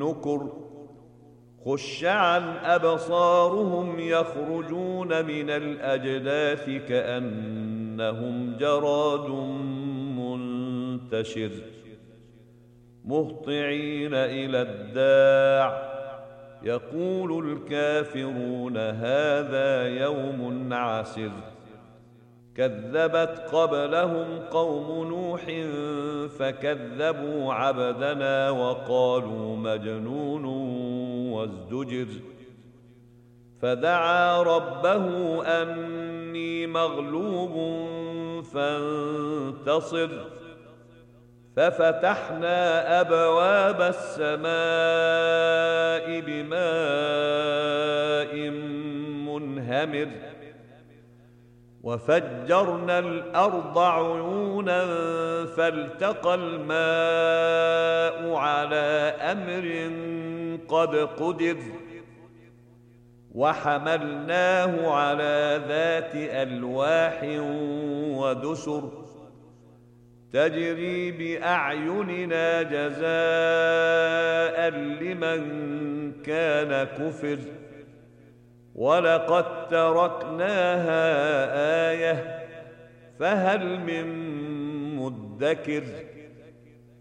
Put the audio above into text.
النكر خش عن أبصارهم يخرجون من الأجداث كأنهم جراد منتشر مهطعين إلى الداع يقول الكافرون هذا يوم عسر كذبت قبلهم قوم نوح فكذبوا عبدنا وقالوا مجنون وازدجر فدعا ربه أني مغلوب فانتصر ففتحنا أبواب السماء بماء منهمر وفجرنا الأرض عيونا فالتقى الماء على أمر قد قدر وحملناه على ذات ألواح ودسر تجري بأعيننا جزاء لمن كان كفر ولقد تركناها آية فهل من مدكر